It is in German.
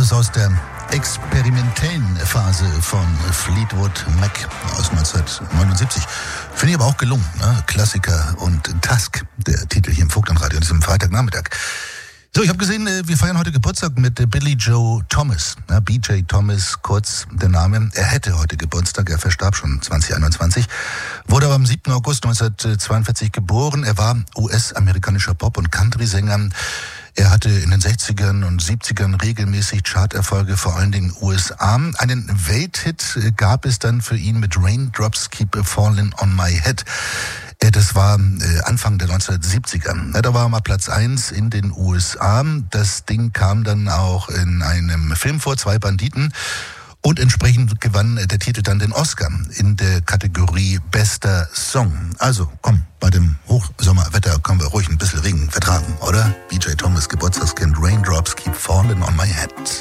ist aus der experimentellen Phase von Fleetwood Mac aus 1979. Finde ich aber auch gelungen. Ne? Klassiker und Tusk, der Titel hier im Vogtlandradio an diesem Freitagnachmittag. So, ich habe gesehen, wir feiern heute Geburtstag mit Billy Joe Thomas. Ja, BJ Thomas, kurz der Name. Er hätte heute Geburtstag, er verstarb schon 2021. Wurde aber am 7. August 1942 geboren. Er war US-amerikanischer Pop- und Country-Sänger. Er hatte in den 60ern und 70ern regelmäßig Charterfolge, vor allen Dingen USA. Einen Welthit gab es dann für ihn mit Raindrops Keep Falling on My Head. Das war Anfang der 1970er. Da war er mal Platz 1 in den USA. Das Ding kam dann auch in einem Film vor, Zwei Banditen. Und entsprechend gewann der Titel dann den Oscar in der Kategorie Bester Song. Also komm, bei dem Hochsommerwetter können wir ruhig ein bisschen Regen vertragen, oder? BJ Thomas, Geburtstagskind, Raindrops Keep Falling on My Head.